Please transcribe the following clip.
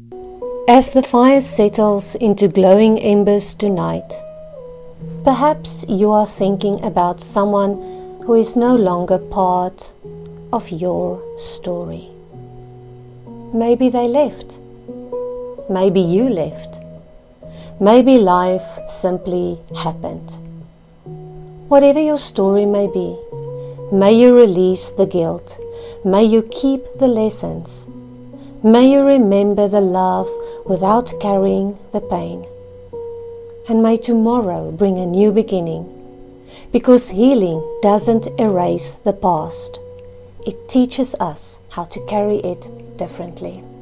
As the fire settles into glowing embers tonight, perhaps you are thinking about someone who is no longer part of your story. Maybe they left. Maybe you left. Maybe life simply happened. Whatever your story may be, may you release the guilt. May you keep the lessons. May you remember the love without carrying the pain. And may tomorrow bring a new beginning, because healing doesn't erase the past. It teaches us how to carry it differently.